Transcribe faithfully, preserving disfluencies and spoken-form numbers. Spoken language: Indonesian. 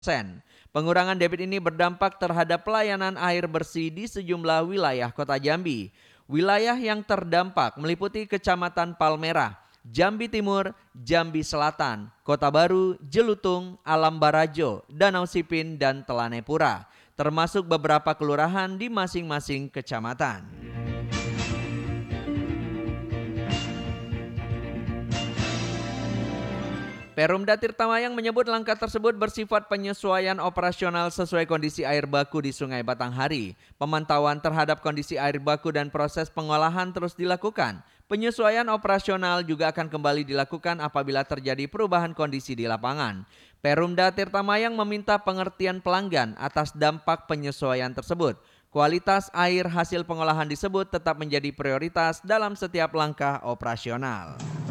persen. Pengurangan debit ini berdampak terhadap pelayanan air bersih di sejumlah wilayah Kota Jambi. Wilayah yang terdampak meliputi Kecamatan Palmerah, Jambi Timur, Jambi Selatan, Kota Baru, Jelutung, Alam Barajo, Danau Sipin, dan Telanepura, termasuk beberapa kelurahan di masing-masing kecamatan. Perumda Tirtamayang menyebut langkah tersebut bersifat penyesuaian operasional sesuai kondisi air baku di Sungai Batanghari. Pemantauan terhadap kondisi air baku dan proses pengolahan terus dilakukan. Penyesuaian operasional juga akan kembali dilakukan apabila terjadi perubahan kondisi di lapangan. Perumda Tirtamayang meminta pengertian pelanggan atas dampak penyesuaian tersebut. Kualitas air hasil pengolahan disebut tetap menjadi prioritas dalam setiap langkah operasional.